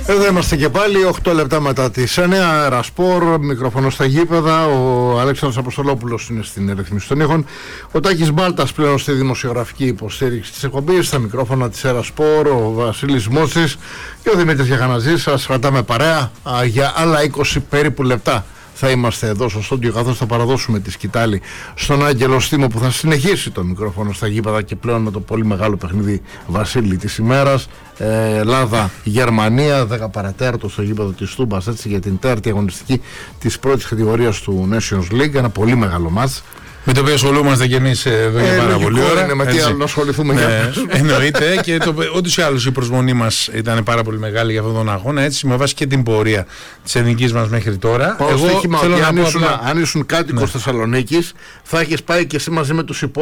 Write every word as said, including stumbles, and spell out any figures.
Εδώ είμαστε και πάλι, οκτώ λεπτά μετά τις εννιά, Αερασπορ, μικρόφωνο στα γήπεδα. Ο Αλέξανδρος Αποστολόπουλος είναι στην ρυθμίση των ήχων. Ο Τάκης Μπάλτας πλέον στη δημοσιογραφική υποστήριξη της εκπομπής, στα μικρόφωνα της Αερασπορ, ο Βασίλης Μότσης και ο Δημήτρης Γιαχαναζής. Σας κρατάμε παρέα α, για άλλα είκοσι περίπου λεπτά. Θα είμαστε εδώ στο στούντιο, καθώς θα παραδώσουμε τη σκητάλη στον Άγγελο Στήμο, που θα συνεχίσει το μικρόφωνο στα γήπεδα και πλέον με το πολύ μεγάλο παιχνίδι, Βασίλη, της ημέρας. ε, Ελλάδα-Γερμανία, δέκα παρατέταρτο στο γήπεδο της Τούμπας, έτσι, για την τέταρτη αγωνιστική της πρώτης κατηγορίας του Nations League. Ένα πολύ μεγάλο μάτς, με το οποίο ασχολούμαστε και εμείς εδώ για ε, πάρα πολύ ώρα. Είναι, με τι άλλο να ασχοληθούμε, ναι, για εννοείται. Και το, ούτως ή άλλως η προσμονή μας ήταν πάρα πολύ μεγάλη για αυτόν τον αγώνα. Έτσι, με βάση και την πορεία της εθνικής μας μέχρι τώρα. Πάω Εγώ στοίχημα θέλω ότι να αν πω ήσουν, απλά... αν ήσουν κάτοικος, ναι, Θεσσαλονίκης, θα έχεις πάει και εσύ μαζί με τους υπόλοιπους